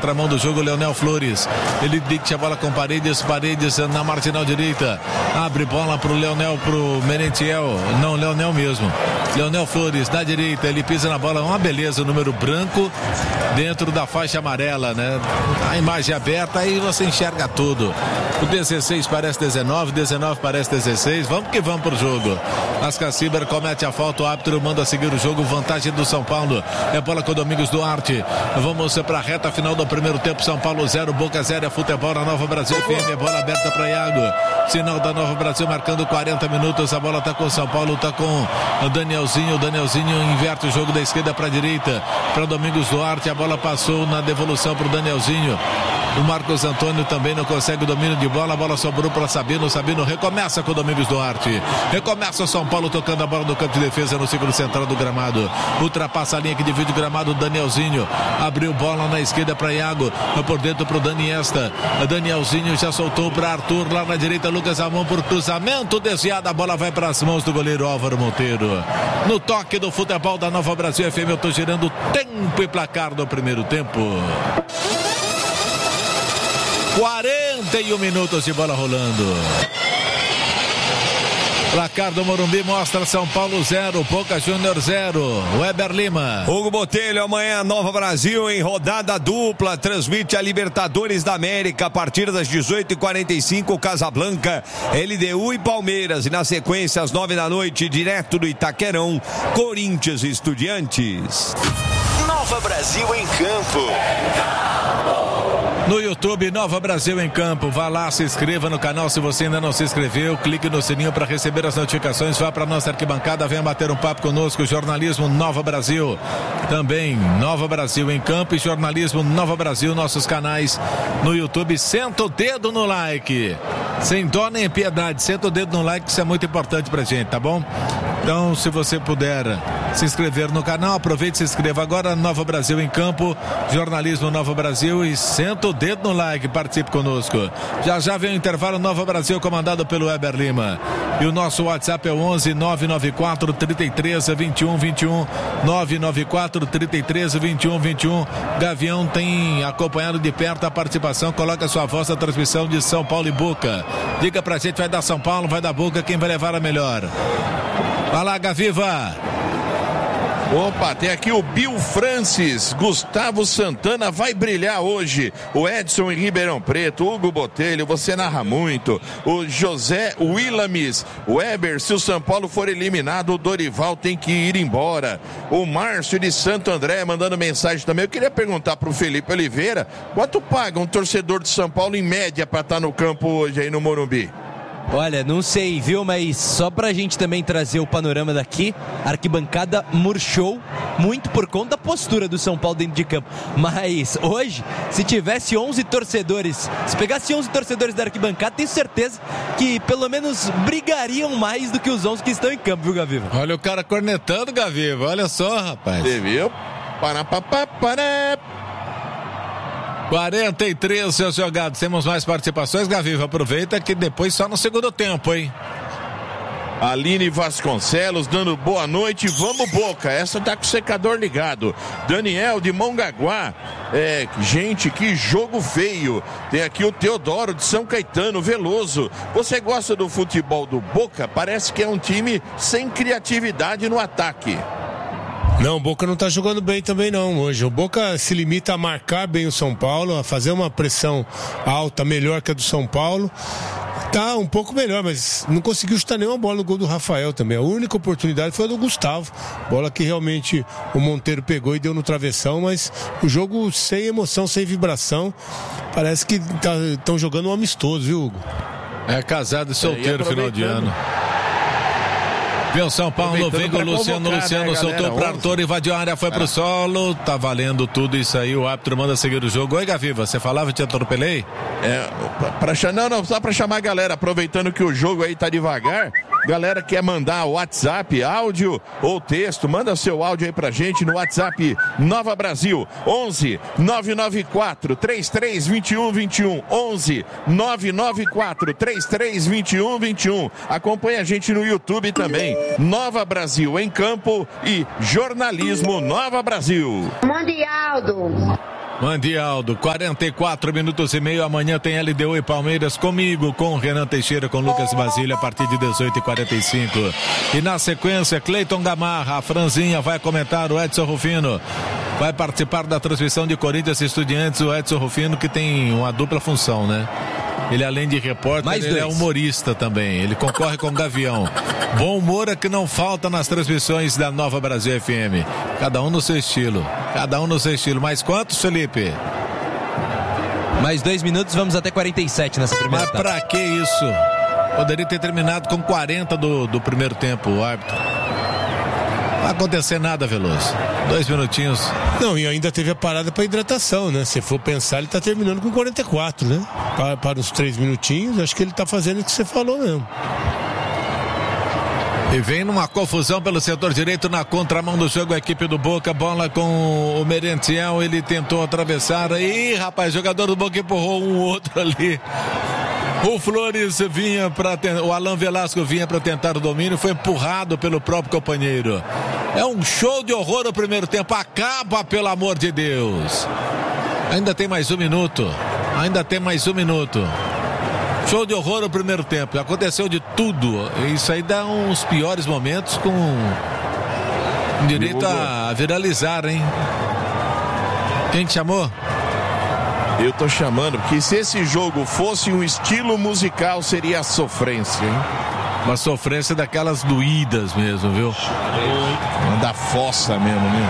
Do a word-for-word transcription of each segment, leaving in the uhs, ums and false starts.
contramão do jogo, Leonel Flores. Ele dica a bola com Paredes, Paredes na marginal direita. Abre bola pro Leonel, pro Merentiel. Não, Leonel mesmo. Leonel Flores na direita, ele pisa na bola, uma beleza, o número branco dentro da faixa amarela, né? A imagem aberta, aí você enxerga tudo. O dezesseis parece dezenove, dezenove parece dezesseis. Vamos que vamos pro jogo. Ascar Ciber comete a falta, o árbitro manda seguir o jogo, vantagem do São Paulo. É bola com o Domingos Duarte. Vamos para a reta final do primeiro tempo. São Paulo zero, Boca zero, é futebol na Nova Brasil F M, bola aberta para Iago. Sinal da Nova Brasil marcando quarenta minutos. A bola tá com o São Paulo, tá com o Danielzinho. O Danielzinho inverte o jogo da esquerda para a direita, para Domingos Duarte. A bola passou na devolução para o Danielzinho. O Marcos Antônio também não consegue o domínio de bola. A bola sobrou para Sabino. Sabino recomeça com o Domingos Duarte. Recomeça o São Paulo tocando a bola no campo de defesa no círculo central do gramado. Ultrapassa a linha que divide o gramado. Danielzinho abriu bola na esquerda para Iago. Por dentro para o Daniesta. Danielzinho já soltou para Arthur. Lá na direita, Lucas Amon por cruzamento desviado. A bola vai para as mãos do goleiro Álvaro Monteiro. No toque do futebol da Nova Brasil F M, eu estou girando tempo e placar do primeiro tempo. quarenta e um minutos de bola rolando. Placar do Morumbi mostra São Paulo zero, Boca Júnior zero. Weber Lima. Hugo Botelho, amanhã Nova Brasil em rodada dupla, transmite a Libertadores da América a partir das dezoito e quarenta e cinco, Casablanca, L D U e Palmeiras. E na sequência, às nove da noite, direto do Itaquerão, Corinthians e Estudiantes. Nova Brasil em campo. No YouTube, Nova Brasil em Campo. Vá lá, se inscreva no canal se você ainda não se inscreveu. Clique no sininho para receber as notificações. Vá para nossa arquibancada, venha bater um papo conosco. Jornalismo Nova Brasil. Também Nova Brasil em Campo e Jornalismo Nova Brasil. Nossos canais no YouTube. Senta o dedo no like. Sem dó nem piedade. Senta o dedo no like, isso é muito importante pra gente, tá bom? Então, se você puder se inscrever no canal, aproveite e se inscreva agora. Nova Brasil em Campo, Jornalismo Nova Brasil, e senta o dedo no like, participe conosco. Já já vem o intervalo. Nova Brasil comandado pelo Weber Lima. E o nosso WhatsApp é o onze nove nove quatro, trinta e três, vinte e um, vinte e um, nove nove quatro, trinta e três, vinte e um, vinte e um. Gavião tem acompanhado de perto a participação. Coloca a sua voz na transmissão de São Paulo e Boca. Diga pra gente, vai dar São Paulo, vai dar Boca, quem vai levar a melhor? Vai lá, Gaviva. Opa, tem aqui o Bill Francis. Gustavo Santana vai brilhar hoje. O Edson em Ribeirão Preto. Hugo Botelho, você narra muito. O José Willames. Weber, se o São Paulo for eliminado, o Dorival tem que ir embora. O Márcio de Santo André mandando mensagem também. Eu queria perguntar pro Felipe Oliveira, quanto paga um torcedor de São Paulo em média para estar no campo hoje aí no Morumbi? Olha, não sei, viu? Mas só pra gente também trazer o panorama daqui, a arquibancada murchou muito por conta da postura do São Paulo dentro de campo. Mas hoje, se tivesse onze torcedores, se pegasse onze torcedores da arquibancada, tenho certeza que pelo menos brigariam mais do que os onze que estão em campo, viu, Gaviva? Olha o cara cornetando, Gaviva, olha só, rapaz. Você viu? Para, para, para, para. quarenta e três, seus jogados. Temos mais participações, Gaviva. Aproveita que depois só no segundo tempo, hein? Aline Vasconcelos dando boa noite. Vamos, Boca. Essa tá com o secador ligado. Daniel de Mongaguá. É, gente, que jogo feio. Tem aqui o Teodoro de São Caetano, Veloso. Você gosta do futebol do Boca? Parece que é um time sem criatividade no ataque. Não, o Boca não está jogando bem também não hoje. O Boca se limita a marcar bem o São Paulo, a fazer uma pressão alta, melhor que a do São Paulo. Tá um pouco melhor, mas não conseguiu chutar nenhuma bola no gol do Rafael também. A única oportunidade foi a do Gustavo. Bola que realmente o Monteiro pegou e deu no travessão, mas o jogo sem emoção, sem vibração. Parece que estão tá, jogando um amistoso, viu, Hugo? É casado e solteiro é, final de ano. Viu, São Paulo, vem com o Luciano, Luciano né, soltou para Arthur, invadiu a área, foi pro solo, tá valendo tudo isso aí, o árbitro manda seguir o jogo. Oi, Gaviva, você falava, te atropelei? É, pra, não, não, só pra chamar a galera, aproveitando que o jogo aí tá devagar, galera quer mandar WhatsApp, áudio ou texto, manda seu áudio aí pra gente no WhatsApp Nova Brasil, onze nove nove quatro, três três dois um dois um, onze nove nove quatro, três três dois um dois um. Acompanha a gente no YouTube também. Nova Brasil em Campo e Jornalismo Nova Brasil. Mundialdo. Mande, Aldo, quarenta e quatro minutos e meio, amanhã tem L D U e Palmeiras comigo, com Renan Teixeira, com Lucas Basílio, a partir de dezoito e quarenta e cinco. E na sequência, Cleiton Gamarra, a Franzinha vai comentar, o Edson Rufino vai participar da transmissão de Corinthians e Estudiantes, o Edson Rufino, que tem uma dupla função, né? Ele, além de repórter, Mais ele dois. é humorista também. Ele concorre com o Gavião. Bom humor é que não falta nas transmissões da Nova Brasil F M. Cada um no seu estilo. Cada um no seu estilo. Mais quantos, Felipe? Mais dois minutos, vamos até quarenta e sete nessa primeira Mas etapa. pra que isso? Poderia ter terminado com quarenta do, do primeiro tempo, o árbitro. Não vai acontecer nada, Veloso. Dois minutinhos. Não, e ainda teve a parada para hidratação, né? Se for pensar, ele tá terminando com quarenta e quatro, né? Para, para uns três minutinhos, acho que ele tá fazendo o que você falou mesmo. E vem numa confusão pelo setor direito na contramão do jogo a equipe do Boca, bola com o Merentiel, ele tentou atravessar, aí rapaz, jogador do Boca empurrou um outro ali. O Flores vinha para o Alan Velasco vinha para tentar o domínio, foi empurrado pelo próprio companheiro. É um show de horror o primeiro tempo, acaba, pelo amor de Deus. Ainda tem mais um minuto, ainda tem mais um minuto. Show de horror o primeiro tempo, aconteceu de tudo. Isso aí dá uns piores momentos com direito a viralizar, hein? Quem te chamou? Eu tô chamando, porque se esse jogo fosse um estilo musical, seria a sofrência, hein? Uma sofrência daquelas doídas mesmo, viu? Uma da fossa mesmo, né?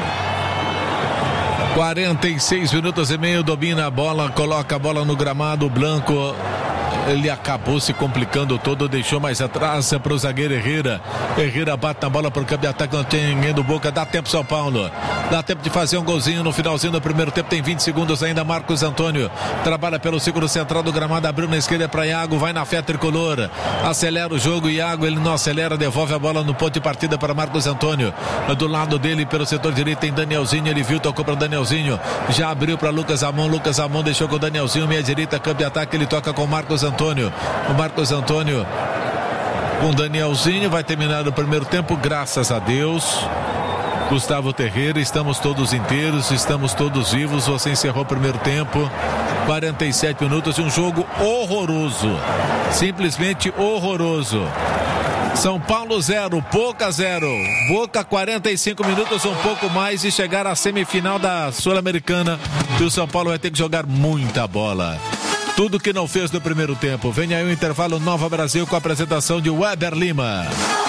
quarenta e seis minutos e meio, domina a bola, coloca a bola no gramado, Blanco. Ele acabou se complicando todo, deixou mais atrás para o zagueiro Herrera. Herrera bate na bola para o campo de ataque, não tem do Boca, dá tempo São Paulo. Dá tempo de fazer um golzinho no finalzinho do primeiro tempo, tem vinte segundos ainda. Marcos Antônio trabalha pelo segundo central do gramado, abriu na esquerda para Iago, vai na fé tricolor. Acelera o jogo, Iago, ele não acelera, devolve a bola no ponto de partida para Marcos Antônio. Do lado dele, pelo setor direito, tem Danielzinho, ele viu, tocou para Danielzinho. Já abriu para Lucas Amon, Lucas Amon deixou com o Danielzinho, meia direita, campo de ataque, ele toca com Marcos Antônio. Antônio, o Marcos Antônio com Danielzinho, vai terminar o primeiro tempo, graças a Deus. Gustavo Terreira, estamos todos inteiros, estamos todos vivos. Você encerrou o primeiro tempo, quarenta e sete minutos de um jogo horroroso, simplesmente horroroso. São Paulo zero, Boca zero. Boca quarenta e cinco minutos, um pouco mais, e chegar à semifinal da Sul-Americana. E o São Paulo vai ter que jogar muita bola. Tudo que não fez no primeiro tempo. Vem aí o intervalo Nova Brasil com a apresentação de Weber Lima.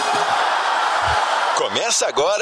Começa agora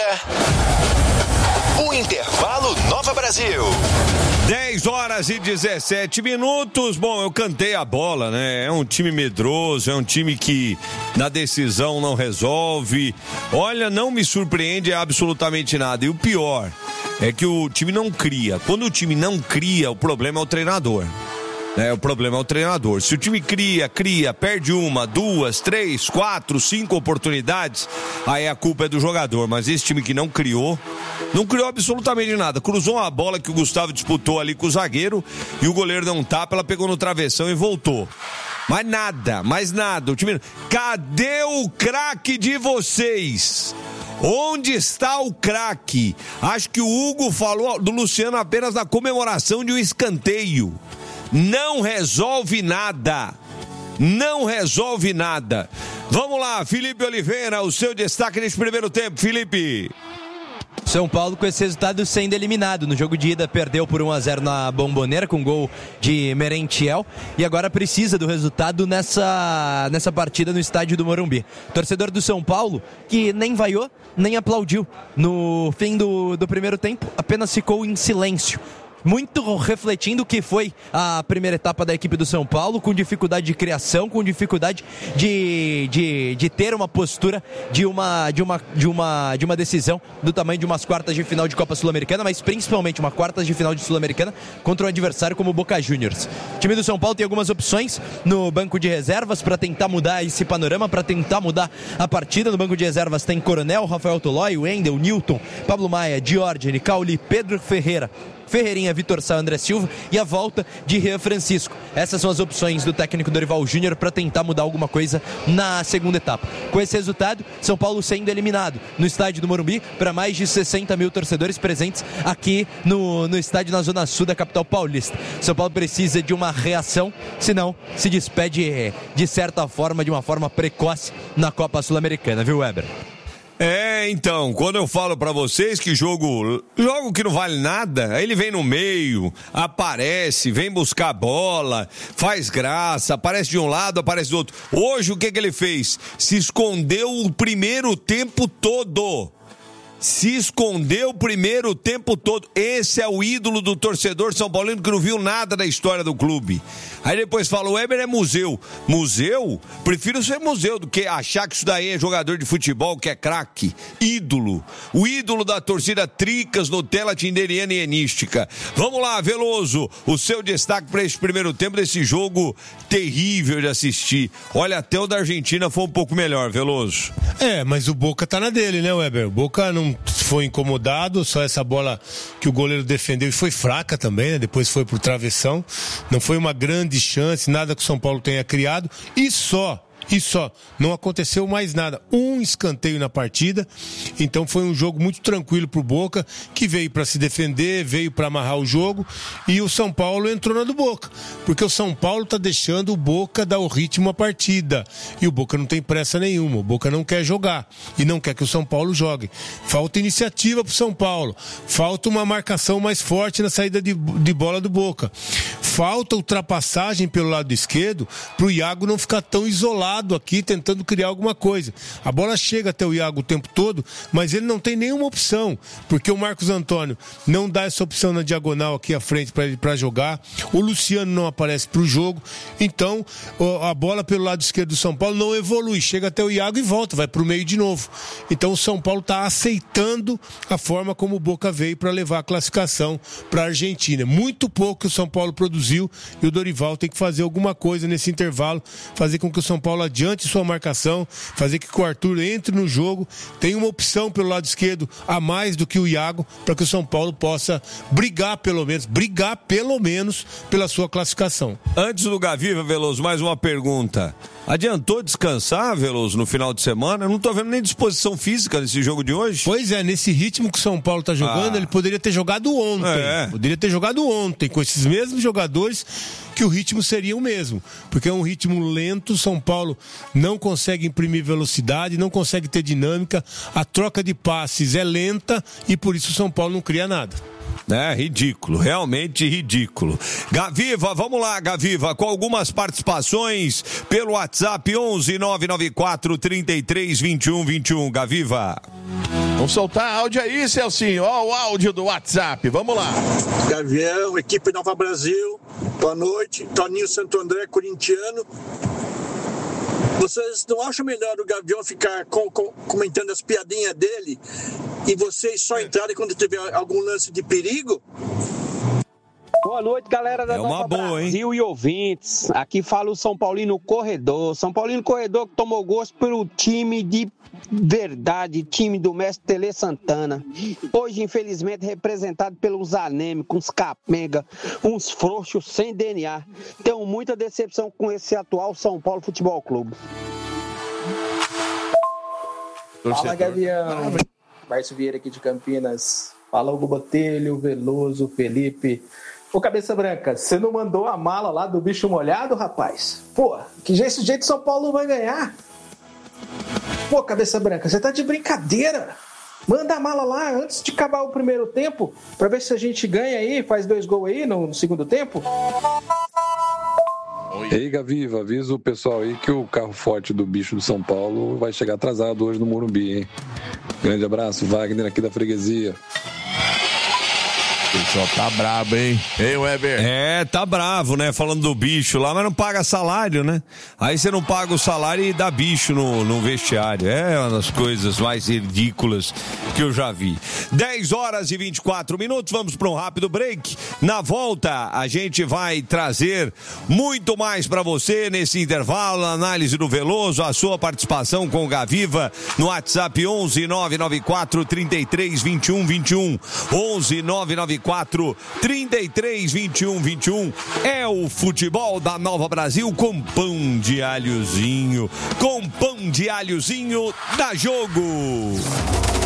o intervalo Nova Brasil. dez horas e dezessete minutos. Bom, eu cantei a bola, né? É um time medroso, é um time que na decisão não resolve. Olha, não me surpreende absolutamente nada. E o pior é que o time não cria. Quando o time não cria, o problema é o treinador. É, o problema é o treinador. Se o time cria, cria, perde uma, duas, três, quatro, cinco oportunidades, aí a culpa é do jogador. Mas esse time que não criou, não criou absolutamente nada. Cruzou uma bola que o Gustavo disputou ali com o zagueiro e o goleiro deu um tapa, ela pegou no travessão e voltou. Mas nada, mais nada. O time... Cadê o craque de vocês? Onde está o craque? Acho que o Hugo falou do Luciano apenas na comemoração de um escanteio. Não resolve nada. Não resolve nada. Vamos lá, Felipe Oliveira, o seu destaque nesse primeiro tempo, Felipe. São Paulo com esse resultado sendo eliminado. No jogo de ida perdeu por um a zero na Bombonera com gol de Merentiel e agora precisa do resultado nessa, nessa partida no estádio do Morumbi. Torcedor do São Paulo que nem vaiou, nem aplaudiu no fim do, do primeiro tempo, apenas ficou em silêncio. Muito refletindo o que foi a primeira etapa da equipe do São Paulo, com dificuldade de criação, com dificuldade de, de, de ter uma postura de uma, de, uma, de, uma, de uma decisão do tamanho de umas quartas de final de Copa Sul-Americana, mas principalmente uma quartas de final de Sul-Americana contra um adversário como o Boca Juniors. O time do São Paulo tem algumas opções no banco de reservas para tentar mudar esse panorama, para tentar mudar a partida. No banco de reservas tem Coronel, Rafael Tolói, Wendel, Newton, Pablo Maia, Diógenes, Cauli, Pedro Ferreira, Ferreirinha, Vitor Sá, André Silva e a volta de Rian Francisco. Essas são as opções do técnico Dorival Júnior para tentar mudar alguma coisa na segunda etapa. Com esse resultado, São Paulo sendo eliminado no estádio do Morumbi para mais de sessenta mil torcedores presentes aqui no, no estádio na zona sul da capital paulista. São Paulo precisa de uma reação, senão se despede de certa forma, de uma forma precoce na Copa Sul-Americana, viu, Weber? É, então, quando eu falo pra vocês que jogo, jogo que não vale nada, aí ele vem no meio, aparece, vem buscar bola, faz graça, aparece de um lado, aparece do outro. Hoje o que que ele fez? Se escondeu o primeiro tempo todo. Se escondeu o primeiro tempo todo. Esse é o ídolo do torcedor são paulino que não viu nada da história do clube. Aí depois fala, o Weber é museu. Museu? Prefiro ser museu do que achar que isso daí é jogador de futebol, que é craque. Ídolo. O ídolo da torcida Tricas, Nutella, Tinderiana e Enística. Vamos lá, Veloso. O seu destaque para esse primeiro tempo desse jogo terrível de assistir. Olha, até o da Argentina foi um pouco melhor, Veloso. É, mas o Boca tá na dele, né, Weber? O Boca não foi incomodado, só essa bola que o goleiro defendeu e foi fraca também, né? Depois foi pro travessão. Não foi uma grande chance, nada que o São Paulo tenha criado e só E só, não aconteceu mais nada. Um escanteio na partida, então foi um jogo muito tranquilo pro Boca, que veio para se defender, veio para amarrar o jogo, e o São Paulo entrou na do Boca, porque o São Paulo tá deixando o Boca dar o ritmo à partida, e o Boca não tem pressa nenhuma, o Boca não quer jogar, e não quer que o São Paulo jogue. Falta iniciativa pro São Paulo, falta uma marcação mais forte na saída de, de bola do Boca, falta ultrapassagem pelo lado esquerdo, pro Iago não ficar tão isolado aqui tentando criar alguma coisa. A bola chega até o Iago o tempo todo, mas ele não tem nenhuma opção, porque o Marcos Antônio não dá essa opção na diagonal aqui à frente para ele para jogar, o Luciano não aparece para o jogo, então a bola pelo lado esquerdo do São Paulo não evolui, chega até o Iago e volta, vai para o meio de novo. Então o São Paulo está aceitando a forma como o Boca veio para levar a classificação para a Argentina. Muito pouco que o São Paulo produziu e o Dorival tem que fazer alguma coisa nesse intervalo, fazer com que o São Paulo adiante sua marcação, fazer que o Arthur entre no jogo, tem uma opção pelo lado esquerdo a mais do que o Iago, para que o São Paulo possa brigar pelo menos, brigar pelo menos pela sua classificação. Antes do Gaviva, Veloso, mais uma pergunta. Adiantou descansar, Veloso, no final de semana? Eu não tô vendo nem disposição física nesse jogo de hoje. Pois é, nesse ritmo que o São Paulo tá jogando, ah. ele poderia ter jogado ontem. É. Poderia ter jogado ontem, com esses mesmos jogadores, que o ritmo seria o mesmo. Porque é um ritmo lento, São Paulo não consegue imprimir velocidade, não consegue ter dinâmica, a troca de passes é lenta e por isso o São Paulo não cria nada. É ridículo, realmente ridículo. Gaviva, vamos lá, Gaviva, com algumas participações pelo WhatsApp onze nove nove quatro, trinta e três, vinte e um, vinte e um. Gaviva. Vamos soltar áudio aí, Celcinho. Ó, o áudio do WhatsApp, vamos lá. Gavião, equipe Nova Brasil, boa noite. Toninho Santo André, corintiano. Vocês não acham melhor o Gavião ficar com, com, comentando as piadinhas dele e vocês só entrarem quando tiver algum lance de perigo? Boa noite, galera da é Nova boa, Brasil hein? E ouvintes. Aqui fala o São Paulino Corredor. São Paulino Corredor que tomou gosto pelo time de verdade, time do mestre Tele Santana. Hoje, infelizmente, representado pelos anêmicos, uns capenga, uns frouxos sem D N A. Tenho muita decepção com esse atual São Paulo Futebol Clube. Fala, Gavião. Márcio Vieira aqui de Campinas. Fala, Hugo Botelho, Veloso, Felipe. Ô, Cabeça Branca, você não mandou a mala lá do bicho molhado, rapaz? Pô, que jeito, esse jeito São Paulo não vai ganhar. Pô, Cabeça Branca, você tá de brincadeira. Manda a mala lá antes de acabar o primeiro tempo, pra ver se a gente ganha aí, faz dois gols aí no, no segundo tempo. Ei, Gaviva, avisa o pessoal aí que o carro forte do bicho do São Paulo vai chegar atrasado hoje no Morumbi, hein? Grande abraço, Wagner aqui da freguesia. O pessoal tá brabo, hein? Ei, Weber. É, tá bravo, né? Falando do bicho lá, mas não paga salário, né? Aí você não paga o salário e dá bicho no, no vestiário. É uma das coisas mais ridículas que eu já vi. dez horas e vinte e quatro minutos, vamos para um rápido break. Na volta, a gente vai trazer muito mais para você nesse intervalo, a análise do Veloso, a sua participação com o Gaviva no WhatsApp onze nove nove quatro, trinta e três, vinte e um, vinte e um. onze nove nove quatro, trinta e três, vinte e um, vinte e um. É o futebol da Nova Brasil com pão de alhozinho. Com pão de alhozinho, dá jogo.